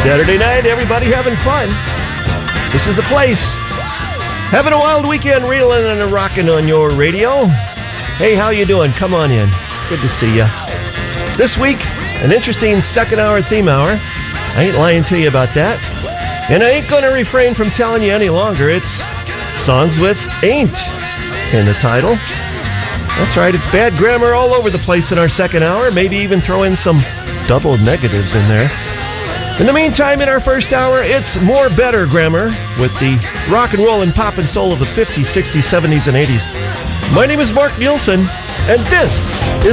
Saturday night, everybody having fun. This is the place. Having a wild weekend, reeling and rocking on your radio. Hey, how you doing? Come on in. Good to see you. This week, an interesting second hour theme hour. I ain't lying to you about that. And I ain't going to refrain from telling you any longer. It's Songs with Ain't in the title. That's right, it's bad grammar all over the place in our second hour. Maybe even throw in some double negatives in there. In the meantime, in our first hour, it's more better grammar with the rock and roll and pop and soul of the 50s, 60s, 70s, and 80s. My name is Mark Nielsen, and this is